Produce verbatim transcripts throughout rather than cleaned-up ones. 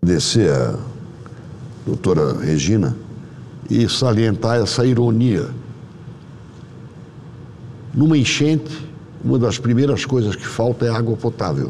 agradecer a doutora Regina e salientar essa ironia. Numa enchente, uma das primeiras coisas que falta é água potável.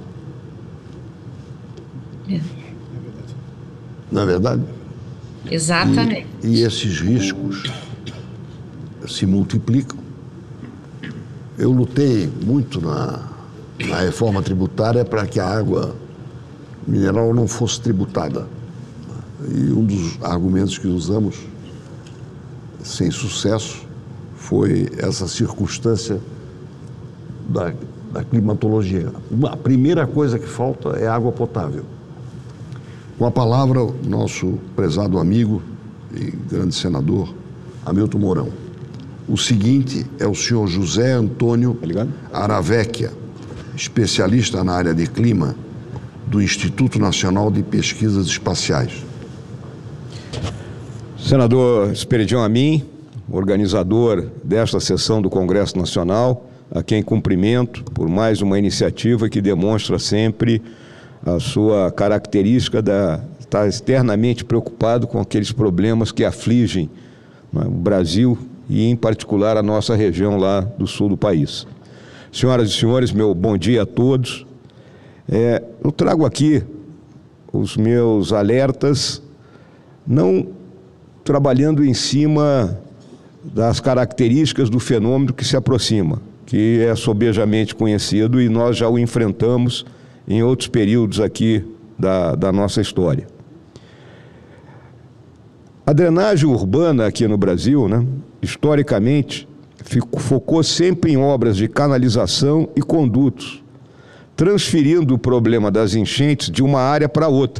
É. Não é verdade? Exatamente. E, e esses riscos se multiplicam. Eu lutei muito na, na reforma tributária para que a água mineral não fosse tributada. E um dos argumentos que usamos, sem sucesso, foi essa circunstância da, da climatologia. A primeira coisa que falta é água potável. Com a palavra, o nosso prezado amigo e grande senador, Hamilton Mourão. O seguinte é o senhor José Antônio Aravecchia, especialista na área de clima do Instituto Nacional de Pesquisas Espaciais. Senador Esperidião Amin, organizador desta sessão do Congresso Nacional, a quem cumprimento por mais uma iniciativa que demonstra sempre a sua característica de estar externamente preocupado com aqueles problemas que afligem, né, o Brasil e, em particular, a nossa região lá do sul do país. Senhoras e senhores, meu bom dia a todos. É, eu trago aqui os meus alertas, não trabalhando em cima das características do fenômeno que se aproxima, que é sobejamente conhecido e nós já o enfrentamos em outros períodos aqui da, da nossa história. A drenagem urbana aqui no Brasil, né, historicamente, ficou, focou sempre em obras de canalização e condutos, transferindo o problema das enchentes de uma área para outra.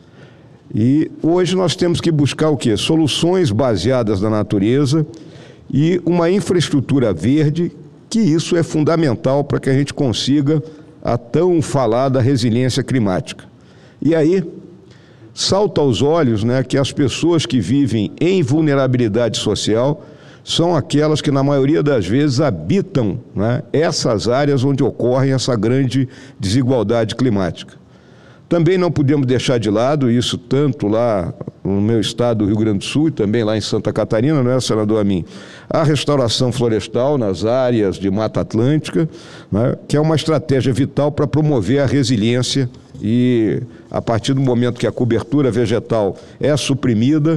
E hoje nós temos que buscar o quê? Soluções baseadas na natureza e uma infraestrutura verde, que isso é fundamental para que a gente consiga a tão falada resiliência climática. E aí, salta aos olhos, né, que as pessoas que vivem em vulnerabilidade social são aquelas que, na maioria das vezes, habitam, né, essas áreas onde ocorre essa grande desigualdade climática. Também não podemos deixar de lado isso tanto lá no meu estado do Rio Grande do Sul e também lá em Santa Catarina, não é, senador Amin? A restauração florestal nas áreas de Mata Atlântica, né, que é uma estratégia vital para promover a resiliência e, a partir do momento que a cobertura vegetal é suprimida,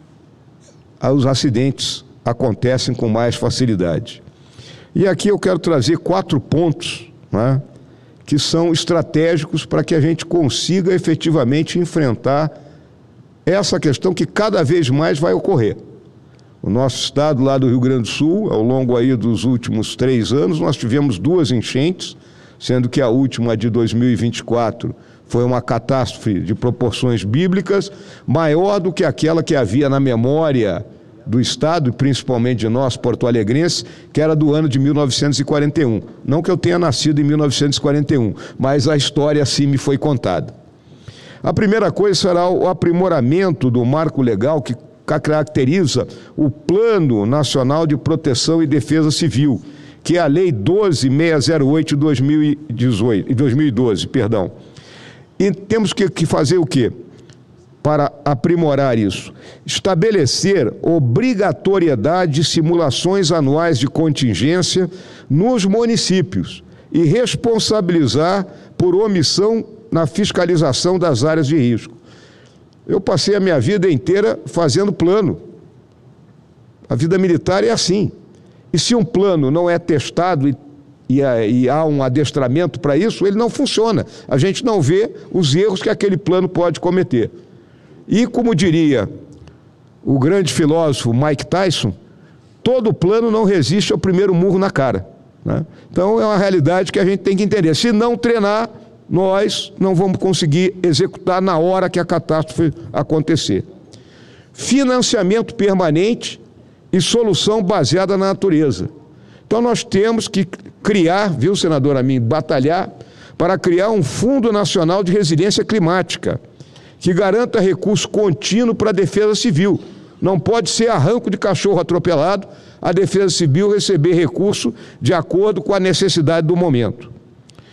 os acidentes acontecem com mais facilidade. E aqui eu quero trazer quatro pontos, né, que são estratégicos para que a gente consiga efetivamente enfrentar essa questão que cada vez mais vai ocorrer. O nosso estado lá do Rio Grande do Sul, ao longo aí dos últimos três anos, nós tivemos duas enchentes, sendo que a última, de dois mil e vinte e quatro, foi uma catástrofe de proporções bíblicas, maior do que aquela que havia na memória do estado, e principalmente de nós, porto-alegrenses, que era do ano de mil novecentos e quarenta e um. Não que eu tenha nascido em mil novecentos e quarenta e um, mas a história assim me foi contada. A primeira coisa será o aprimoramento do marco legal que caracteriza o Plano Nacional de Proteção e Defesa Civil, que é a Lei doze mil seiscentos e oito de dois mil e dezoito, dois mil e doze, perdão. E temos que, que fazer o quê? Para aprimorar isso, estabelecer obrigatoriedade de simulações anuais de contingência nos municípios e responsabilizar por omissão na fiscalização das áreas de risco. Eu passei a minha vida inteira fazendo plano. A vida militar é assim. E se um plano não é testado e, e, e há um adestramento para isso, ele não funciona. A gente não vê os erros que aquele plano pode cometer. E, como diria o grande filósofo Mike Tyson, todo plano não resiste ao primeiro murro na cara, né? Então, é uma realidade que a gente tem que entender. Se não treinar, nós não vamos conseguir executar na hora que a catástrofe acontecer. Financiamento permanente e solução baseada na natureza. Então, nós temos que criar, viu, senador Amin, batalhar para criar um Fundo Nacional de Resiliência Climática, que garanta recurso contínuo para a defesa civil. Não pode ser arranco de cachorro atropelado a defesa civil receber recurso de acordo com a necessidade do momento.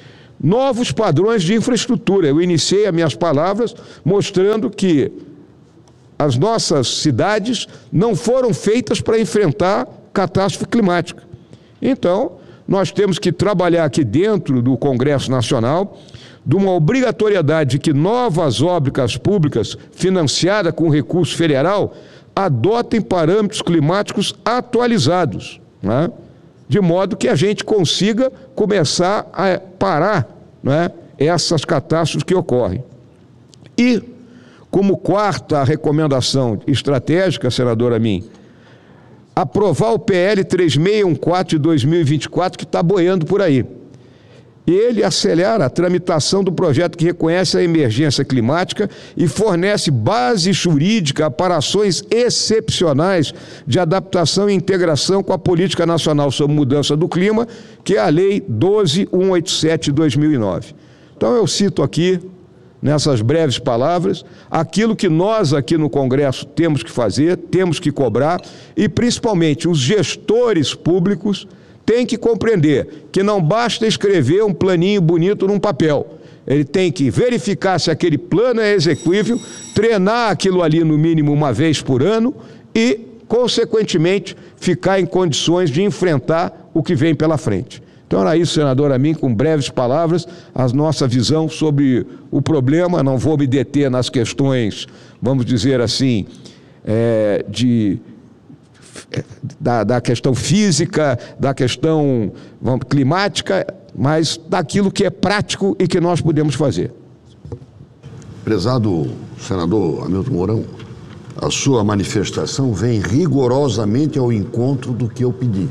novos padrões de infraestrutura. Eu iniciei as minhas palavras mostrando que as nossas cidades não foram feitas para enfrentar catástrofe climática. Então, nós temos que trabalhar aqui dentro do Congresso Nacional de uma obrigatoriedade de que novas obras públicas financiadas com recurso federal adotem parâmetros climáticos atualizados, né? De modo que a gente consiga começar a parar, né, essas catástrofes que ocorrem. E, como quarta recomendação estratégica, senador Amin, aprovar o P L três seis um quatro de dois mil e vinte e quatro, que está boiando por aí. Ele acelera a tramitação do projeto que reconhece a emergência climática e fornece base jurídica para ações excepcionais de adaptação e integração com a Política Nacional sobre Mudança do Clima, que é a Lei doze mil cento e oitenta e sete de dois mil e nove. Então eu cito aqui, nessas breves palavras, aquilo que nós aqui no Congresso temos que fazer, temos que cobrar, e principalmente os gestores públicos tem que compreender que não basta escrever um planinho bonito num papel. Ele tem que verificar se aquele plano é execuível, treinar aquilo ali no mínimo uma vez por ano e, consequentemente, ficar em condições de enfrentar o que vem pela frente. Então era isso, senador Amin, com breves palavras, a nossa visão sobre o problema. Não vou me deter nas questões, vamos dizer assim, é, de... Da, da questão física, da questão vamos, climática, mas daquilo que é prático e que nós podemos fazer. Prezado senador Hamilton Mourão, a sua manifestação vem rigorosamente ao encontro do que eu pedi.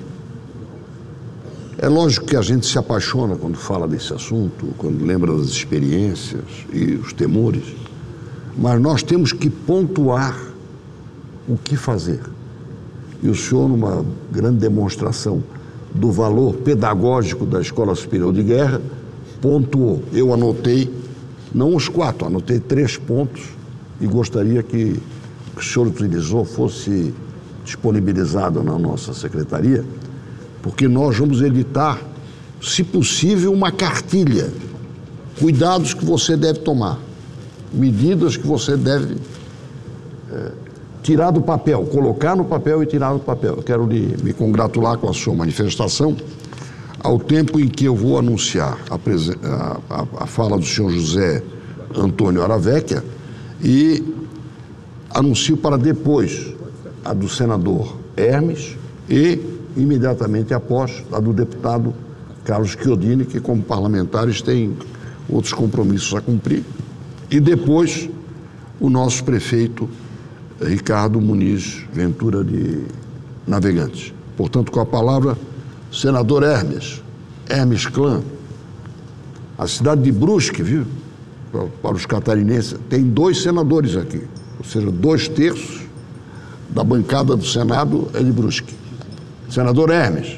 É lógico que a gente se apaixona quando fala desse assunto, quando lembra das experiências e os temores, mas nós temos que pontuar o que fazer. E o senhor, numa grande demonstração do valor pedagógico da Escola Superior de Guerra, pontuou. Eu anotei, não os quatro, anotei três pontos e gostaria que o que o senhor utilizou fosse disponibilizado na nossa secretaria, porque nós vamos editar, se possível, uma cartilha. Cuidados que você deve tomar, medidas que você deve... É, tirar do papel, colocar no papel e tirar do papel. Eu quero lhe, me congratular com a sua manifestação, ao tempo em que eu vou anunciar a, a, a, a fala do senhor José Antônio Aravecchia e anuncio para depois a do senador Hermes e, imediatamente após, a do deputado Carlos Chiodini, que como parlamentares tem outros compromissos a cumprir, e depois o nosso prefeito Ricardo Muniz Ventura de Navegantes. Portanto, com a palavra, senador Hermes, Hermes Clã. A cidade de Brusque, viu? Para, para os catarinenses, tem dois senadores aqui, ou seja, dois terços da bancada do Senado é de Brusque. Senador Hermes.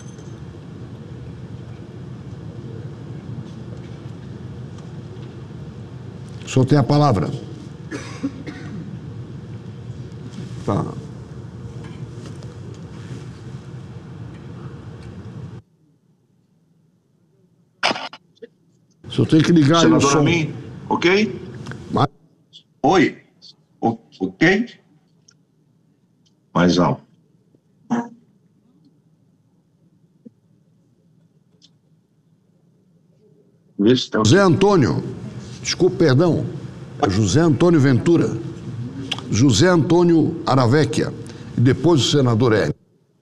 O senhor tem a palavra. Tá. O senhor tem que ligar aí o som. Amin, ok? Mas... Oi, o, ok? Mais alto. José Antônio, desculpe, perdão, José Antônio Ventura, José Antônio Aravecchia e depois o senador Hermes.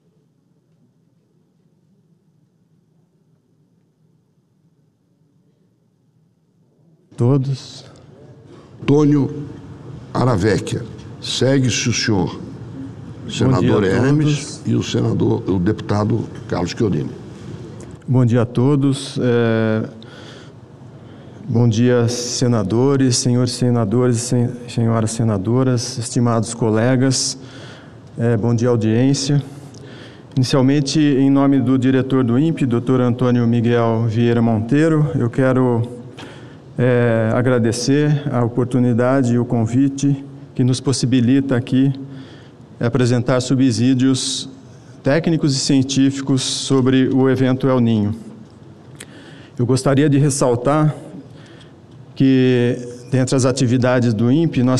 Todos. Antônio Aravecchia. Segue-se o senhor, senador Hermes e o senador, o deputado Carlos Chiodini. Bom dia a todos. É... Bom dia, senadores, senhores senadores e senhoras senadoras, estimados colegas. É, bom dia, audiência. Inicialmente, em nome do diretor do I N P E, doutor Antônio Miguel Vieira Monteiro, eu quero é, agradecer a oportunidade e o convite que nos possibilita aqui apresentar subsídios técnicos e científicos sobre o evento El Niño. Eu gostaria de ressaltar que, dentre as atividades do I N P E, nós